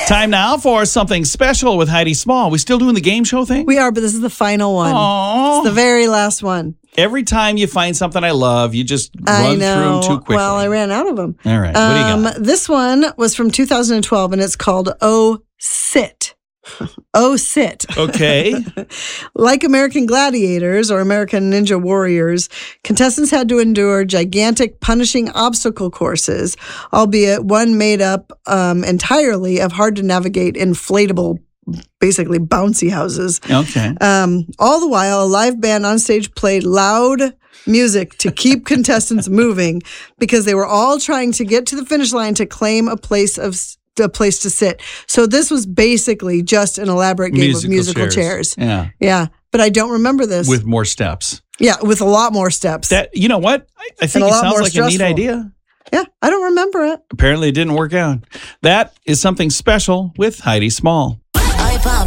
Time now for something special with Heidi Small. We still doing the game show thing? We are, but this is the final one. Aww. It's the very last one. Every time you find something I love, you just run through them too quickly. Well, I ran out of them. All right. What do you got? This one was from 2012, and it's called Oh, Sit. Oh, Sit. Okay. Like American Gladiators or American Ninja Warriors, contestants had to endure gigantic, punishing obstacle courses, albeit one made up entirely of hard-to-navigate inflatable, basically bouncy houses. Okay. All the while, a live band on stage played loud music to keep contestants moving because they were all trying to get to the finish line to claim a place to sit. So this was basically just an elaborate game of musical chairs. Yeah. Yeah. But I don't remember this. With more steps. Yeah, with a lot more steps. You know what? I think it sounds like a neat idea. Yeah, I don't remember it. Apparently it didn't work out. That is something special with Heidi Small.